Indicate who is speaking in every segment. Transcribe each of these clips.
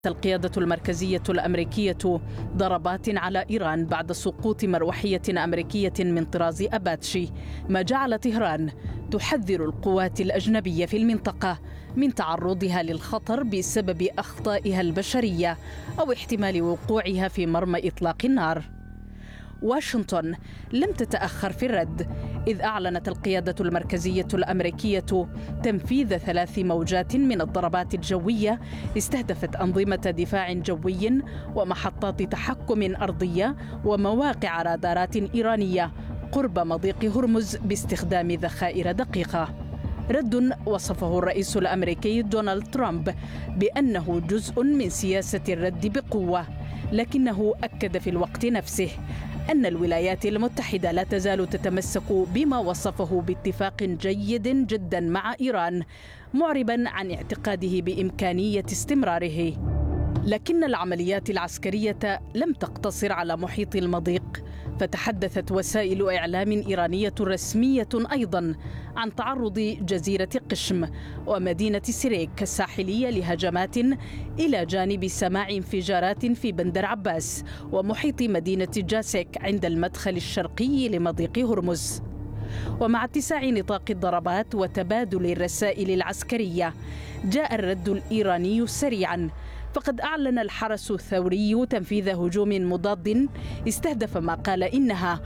Speaker 1: القيادة المركزية الأمريكية ضربات على إيران بعد سقوط مروحية أمريكية من طراز أباتشي، ما جعل طهران تحذر القوات الأجنبية في المنطقة من تعرضها للخطر بسبب أخطائها البشرية أو احتمال وقوعها في مرمى إطلاق النار. واشنطن لم تتأخر في الرد، إذ أعلنت القيادة المركزية الأمريكية تنفيذ 3 موجات من الضربات الجوية استهدفت أنظمة دفاع جوي ومحطات تحكم أرضية ومواقع رادارات إيرانية قرب مضيق هرمز باستخدام ذخائر دقيقة. رد وصفه الرئيس الأمريكي دونالد ترامب بأنه جزء من سياسة الرد بقوة، لكنه أكد في الوقت نفسه أن الولايات المتحدة لا تزال تتمسك بما وصفه باتفاق جيد جدا مع إيران، معربا عن اعتقاده بإمكانية استمراره. لكن العمليات العسكرية لم تقتصر على محيط المضيق، فتحدثت وسائل إعلام إيرانية رسمية أيضا عن تعرض جزيرة قشم ومدينة سريك الساحلية لهجمات، إلى جانب سماع انفجارات في بندر عباس ومحيط مدينة جاسك عند المدخل الشرقي لمضيق هرمز. ومع اتساع نطاق الضربات وتبادل الرسائل العسكرية، جاء الرد الإيراني سريعا، فقد أعلن الحرس الثوري تنفيذ هجوم مضاد استهدف ما قال إنها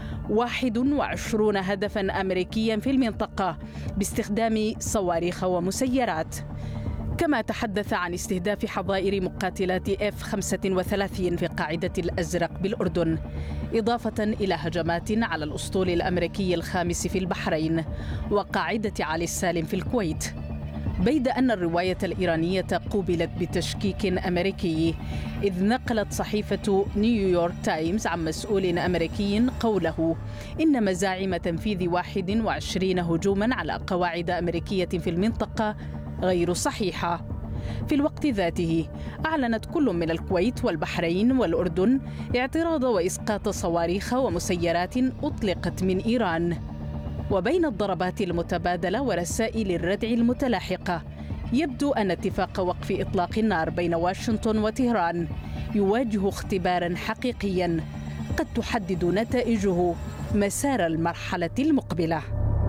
Speaker 1: 21 هدفا أمريكيا في المنطقة باستخدام صواريخ ومسيرات. كما تحدث عن استهداف حظائر مقاتلات F-35 في قاعدة الأزرق بالأردن، إضافة إلى هجمات على الأسطول الأمريكي الخامس في البحرين وقاعدة علي السالم في الكويت. بيد أن الرواية الإيرانية قوبلت بتشكيك أمريكي، إذ نقلت صحيفة نيويورك تايمز عن مسؤول أمريكي قوله إن مزاعم تنفيذ 21 هجوما على قواعد أمريكية في المنطقة غير صحيحة. في الوقت ذاته أعلنت كل من الكويت والبحرين والأردن اعتراض وإسقاط صواريخ ومسيرات أطلقت من إيران. وبين الضربات المتبادلة ورسائل الردع المتلاحقة، يبدو أن اتفاق وقف إطلاق النار بين واشنطن وطهران يواجه اختبارا حقيقيا قد تحدد نتائجه مسار المرحلة المقبلة.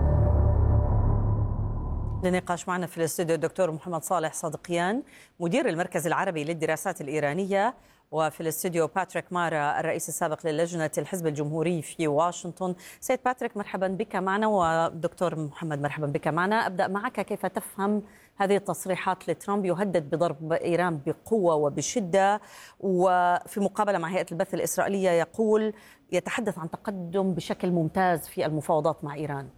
Speaker 2: للنقاش معنا في الاستوديو الدكتور محمد صالح صادقيان، مدير المركز العربي للدراسات الإيرانية، وفي الاستوديو باتريك مارا الرئيس السابق للجنة الحزب الجمهوري في واشنطن. سيد باتريك مرحبا بك معنا، ودكتور محمد مرحبا بك معنا. أبدأ معك، كيف تفهم هذه التصريحات لترامب يهدد بضرب إيران بقوة وبشدة، وفي مقابلة مع هيئة البث الإسرائيلية يقول يتحدث عن تقدم بشكل ممتاز في المفاوضات مع إيران؟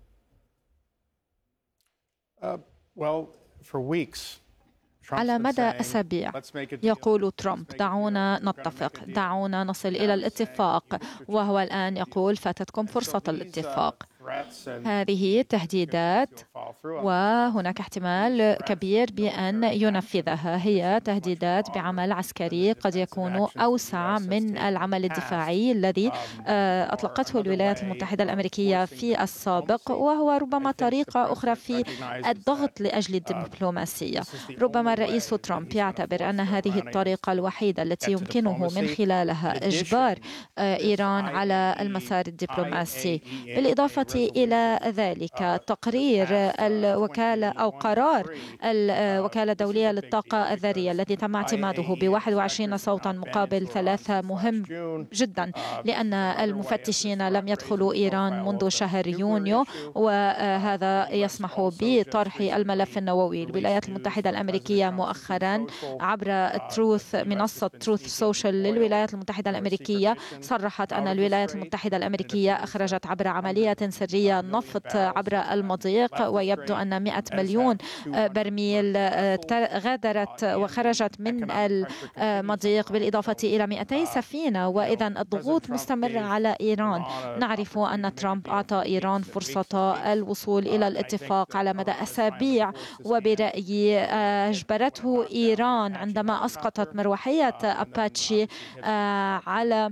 Speaker 3: على مدى أسابيع يقول ترامب دعونا نتفق، دعونا نصل إلى الاتفاق، وهو الآن يقول فاتتكم فرصة الاتفاق. هذه تهديدات وهناك احتمال كبير بأن ينفذها. هي تهديدات بعمل عسكري قد يكون أوسع من العمل الدفاعي الذي أطلقته الولايات المتحدة الأمريكية في السابق، وهو ربما طريقة أخرى في الضغط لأجل الدبلوماسية. ربما الرئيس ترامب يعتبر أن هذه الطريقة الوحيدة التي يمكنه من خلالها إجبار إيران على المسار الدبلوماسي. بالإضافة إلى ذلك، تقرير الوكالة أو قرار الوكالة الدولية للطاقة الذرية الذي تم اعتماده ب21 صوتا مقابل 3 مهم جدا، لأن المفتشين لم يدخلوا إيران منذ شهر يونيو، وهذا يسمح بطرح الملف النووي. الولايات المتحدة الأمريكية مؤخرا عبر منصة تروث سوشيال للولايات المتحدة الأمريكية صرحت أن الولايات المتحدة الأمريكية أخرجت عبر عملية سرية نفط عبر المضيق، ويبدو أن 100 مليون برميل غادرت وخرجت من المضيق بالإضافة إلى 200 سفينة، وإذا الضغوط مستمرة على إيران. نعرف أن ترامب أعطى إيران فرصة الوصول إلى الاتفاق على مدى أسابيع، وبرأيي أجبرته إيران عندما أسقطت مروحية أباتشي على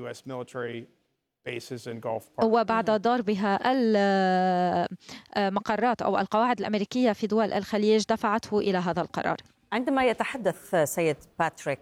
Speaker 3: وبعد ضربها المقرات أو القواعد الأمريكية في دول الخليج دفعته إلى هذا القرار.
Speaker 2: عندما يتحدث سيد باتريك